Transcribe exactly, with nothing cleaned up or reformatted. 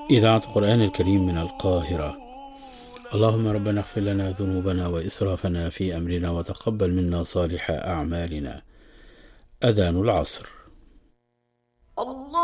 إذاعة القرآن الكريم من القاهرة. اللهم ربنا اغفر لنا ذنوبنا وإسرافنا في أمرنا وتقبل منا صالح أعمالنا. أذان العصر. الله